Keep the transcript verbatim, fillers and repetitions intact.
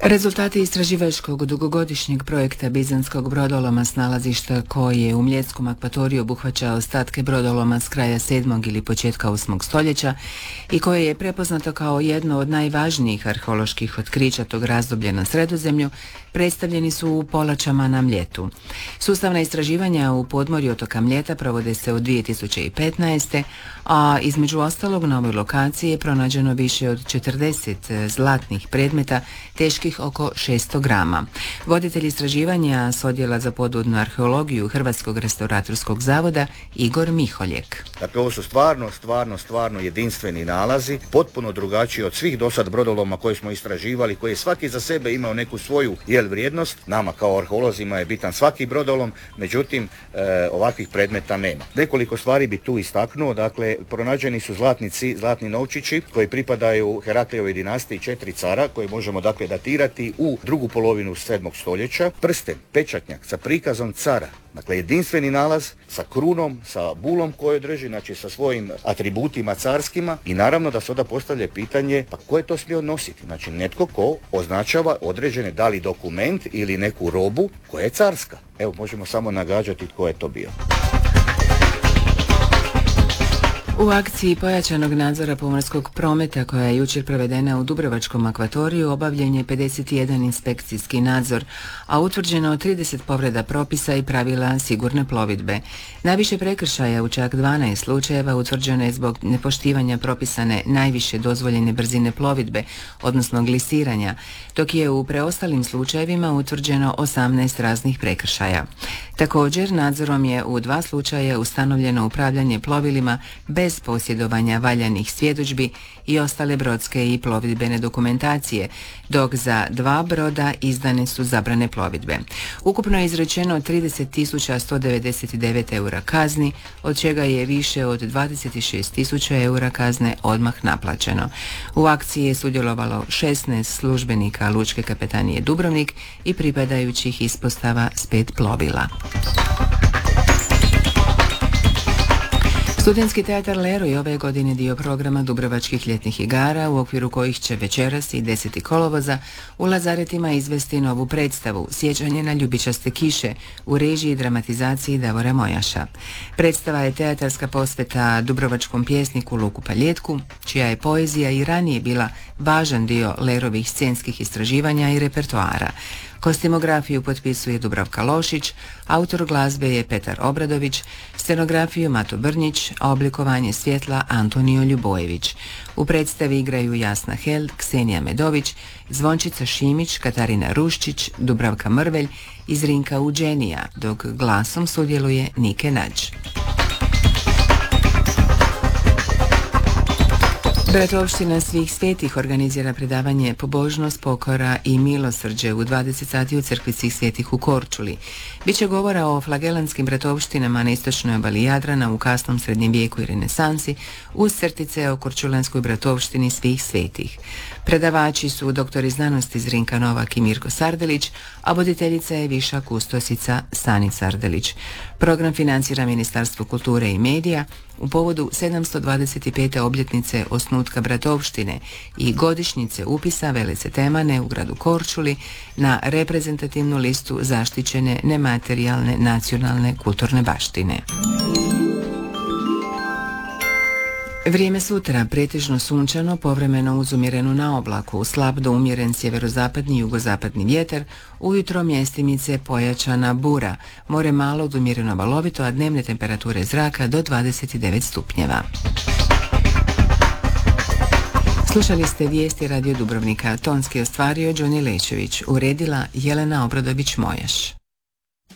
Rezultati istraživačkog dugogodišnjeg projekta Bizanskog brodoloma s nalazišta koji je u Mljetskom akvatoriju obuhvaća ostatke brodoloma s kraja sedmog ili početka osmog stoljeća i koje je prepoznato kao jedno od najvažnijih arheoloških otkrića tog razdoblja na Sredozemlju, predstavljeni su u Polačama na Mljetu. Sustavna istraživanja u podmorju otoka Mljeta provode se od dvije tisuće petnaeste. a između ostalog na ovoj lokaciji je pronađeno više od četrdeset zlatnih predmeta teških oko šesto grama. Voditelj istraživanja s odjela za podvodnu arheologiju Hrvatskog restauratorskog zavoda Igor Miholjek. Dakle, ovo su stvarno, stvarno, stvarno jedinstveni nalazi, potpuno drugačiji od svih dosad brodoloma koje smo istraživali, koji je svaki za sebe imao neku svoju jel vrijednost. Nama kao arheolozima je bitan svaki brodolom, međutim e, ovakvih predmeta nema. Nekoliko stvari bi tu istaknuo. Dakle, pronađeni su zlatnici, zlatni novčići koji pripadaju Heraklijevoj dinastiji, četiri cara koje možemo dakle datirati u drugu polovinu sedmog stoljeća. Prsten, pečatnjak sa prikazom cara. Dakle, jedinstveni nalaz sa krunom, sa bulom koju drži, znači sa svojim atributima carskima i naravno da se onda postavlja pitanje pa ko je to smio nositi? Znači netko ko označava određene da li dokument ili neku robu koja je carska. Evo, možemo samo nagađati tko je to bio. U akciji pojačanog nadzora pomorskog prometa koja je jučer provedena u Dubrovačkom akvatoriju obavljen je pedeset jedan inspekcijski nadzor, a utvrđeno trideset povreda propisa i pravila sigurne plovidbe. Najviše prekršaja u čak dvanaest slučajeva utvrđeno je zbog nepoštivanja propisane najviše dozvoljene brzine plovidbe, odnosno glisiranja, dok je u preostalim slučajevima utvrđeno osamnaest raznih prekršaja. Također, nadzorom je u dva slučaja ustanovljeno upravljanje plovilima bez posjedovanja valjanih svjedodžbi i ostale brodske i plovidbene dokumentacije, dok za dva broda izdane su zabrane plovidbe. Ukupno je izrečeno trideset tisuća sto devedeset devet eura kazni, od čega je više od dvadeset šest tisuća eura kazne odmah naplaćeno. U akciji je sudjelovalo šesnaest službenika Lučke kapetanije Dubrovnik i pripadajućih ispostava s pet plovila. Studentski teatar Lero je ove godine dio programa Dubrovačkih ljetnih igara, u okviru kojih će večeras i deseti kolovoza u Lazaretima izvesti novu predstavu Sjećanje na ljubičaste kiše u režiji i dramatizaciji Davora Mojaša. Predstava je teatarska posveta dubrovačkom pjesniku Luku Paljetku, čija je poezija i ranije bila važan dio Lerovih scenskih istraživanja i repertoara. Kostimografiju potpisuje Dubravka Lošić, autor glazbe je Petar Obradović, scenografiju Mato Brnjić, a oblikovanje svjetla Antonio Ljubojević. U predstavi igraju Jasna Held, Ksenija Medović, Zvončica Šimić, Katarina Ruščić, Dubravka Mrvelj i Zrinka Uđenija, dok glasom sudjeluje Nike Nađ. Bratovština svih svetih organizira predavanje Pobožnost, pokora i milosrđe u dvadeset sati u crkvi svih svetih u Korčuli. Biće govora o flagelanskim bratovštinama na istočnoj obali Jadrana u kasnom srednjem vijeku i renesansi uz crtice o korčulanskoj bratovštini svih svetih. Predavači su doktori znanosti Zrinka Novak i Mirko Sardelić, a voditeljica je viša kustosica Sani Sardelić. Program financira Ministarstvo kulture i medija u povodu sedamsto dvadeset pete obljetnice osnutka bratovštine i godišnjice upisa Velice Temane u gradu Korčuli na reprezentativnu listu zaštićene nematerijalne nacionalne kulturne baštine. Vrijeme sutra pretežno sunčano, povremeno uz umjerenu na oblaku, slab do umjeren sjeverozapadni i jugozapadni vjetar, ujutro mjestimice pojačana bura, more malo od umjereno valovito, a dnevne temperature zraka do dvadeset devet stupnjeva. Slušali ste vijesti Radio Dubrovnika. Tonski ostvario Đoni Lečević, uredila Jelena Obradović-Mojaš.